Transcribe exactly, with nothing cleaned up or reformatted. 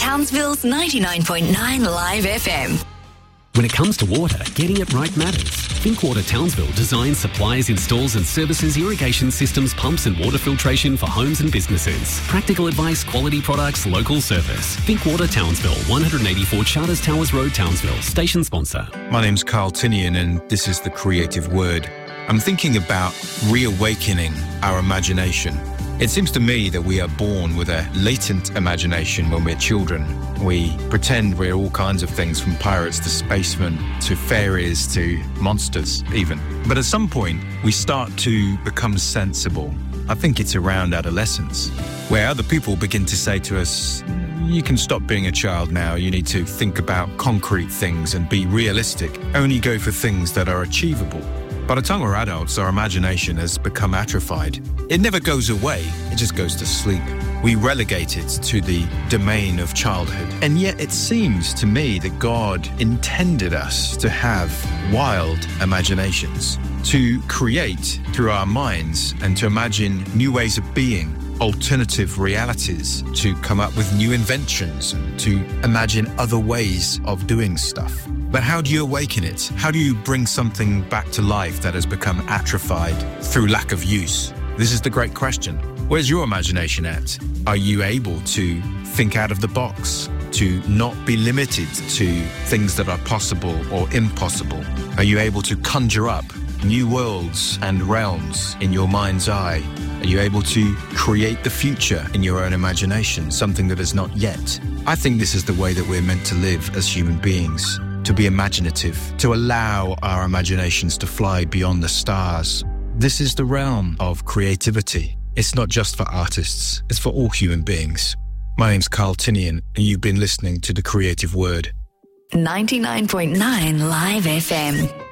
Townsville's ninety-nine point nine Live F M. When it comes to water, getting it right matters. Thinkwater Townsville designs, supplies, installs and services irrigation systems, pumps and water filtration for homes and businesses. Practical advice, quality products, local service. Thinkwater Townsville, one eighty-four Charters Towers Road, Townsville. Station sponsor. My name's Carl Tinian and this is The Creative Word. I'm thinking about reawakening our imagination. It seems to me that we are born with a latent imagination when we're children. We pretend we're all kinds of things, from pirates to spacemen to fairies to monsters even. But at some point, we start to become sensible. I think it's around adolescence, where other people begin to say to us, you can stop being a child now, you need to think about concrete things and be realistic. Only go for things that are achievable. By the time we're adults, our imagination has become atrophied. It never goes away, it just goes to sleep. We relegate it to the domain of childhood. And yet it seems to me that God intended us to have wild imaginations, to create through our minds and to imagine new ways of being, alternative realities, to come up with new inventions, to imagine other ways of doing stuff. But how do you awaken it? How do you bring something back to life that has become atrophied through lack of use? This is the great question. Where's your imagination at? Are you able to think out of the box, to not be limited to things that are possible or impossible? Are you able to conjure up new worlds and realms in your mind's eye? Are you able to create the future in your own imagination, something that is not yet? I think this is the way that we're meant to live as human beings. To be imaginative, to allow our imaginations to fly beyond the stars. This is the realm of creativity. It's not just for artists, it's for all human beings. My name's Carl Tinian, and you've been listening to The Creative Word. ninety-nine point nine Live F M.